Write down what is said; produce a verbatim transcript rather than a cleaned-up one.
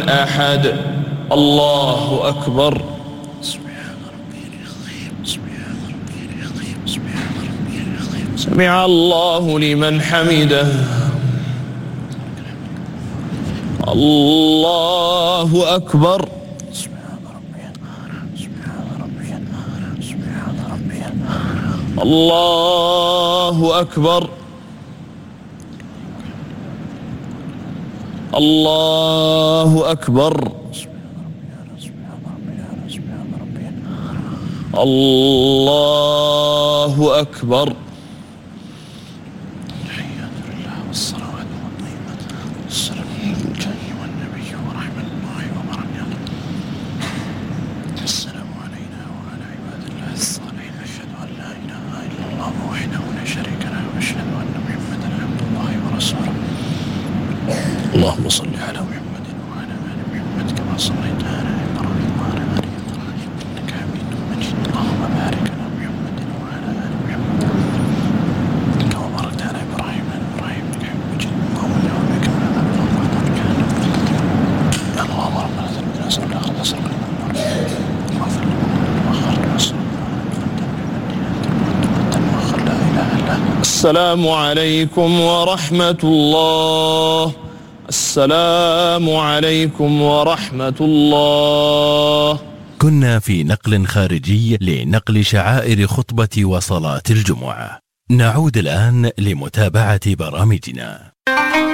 أحد. الله أكبر. سمع الله لمن حمده. الله أكبر. الله أكبر. الله أكبر. الله أكبر. اللهم صل على محمد وعلى آل محمد كما صليت على إبراهيم وعلى آل إبراهيم إنك حميد مجيد. اللهم بارك على محمد وعلى آل محمد كما باركت على إبراهيم وعلى إبراهيم إنك حميد مجيد. اللهم اجعل بك من هذا اللهم بارك على اللهم ربنا ذنبنا سرنا خلص ربنا واغفر لنا وأخرنا وصلنا. السلام عليكم ورحمة الله. السلام عليكم ورحمة الله. كنا في نقل خارجي لنقل شعائر خطبة وصلاة الجمعة. نعود الآن لمتابعة برامجنا.